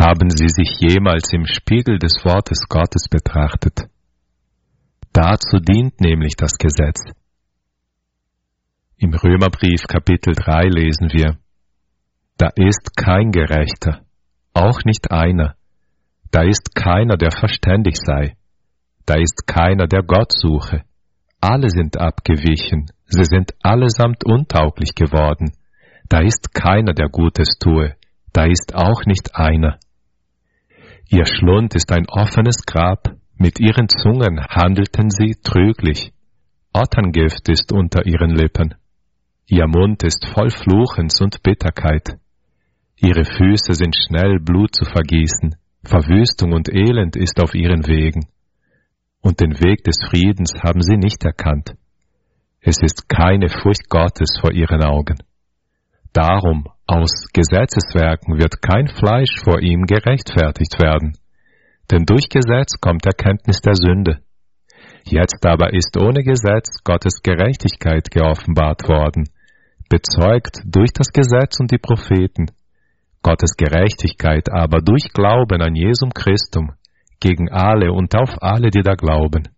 Haben Sie sich jemals im Spiegel des Wortes Gottes betrachtet? Dazu dient nämlich das Gesetz. Im Römerbrief Kapitel 3 lesen wir: Da ist kein Gerechter, auch nicht einer. Da ist keiner, der verständig sei. Da ist keiner, der Gott suche. Alle sind abgewichen, sie sind allesamt untauglich geworden. Da ist keiner, der Gutes tue. Da ist auch nicht einer. Ihr Schlund ist ein offenes Grab, mit ihren Zungen handelten sie trüglich. Otterngift ist unter ihren Lippen. Ihr Mund ist voll Fluchens und Bitterkeit. Ihre Füße sind schnell, Blut zu vergießen. Verwüstung und Elend ist auf ihren Wegen. Und den Weg des Friedens haben sie nicht erkannt. Es ist keine Furcht Gottes vor ihren Augen. Darum, aus Gesetzeswerken wird kein Fleisch vor ihm gerechtfertigt werden. Denn durch Gesetz kommt Erkenntnis der Sünde. Jetzt aber ist ohne Gesetz Gottes Gerechtigkeit geoffenbart worden, bezeugt durch das Gesetz und die Propheten. Gottes Gerechtigkeit aber durch Glauben an Jesum Christum, gegen alle und auf alle, die da glauben.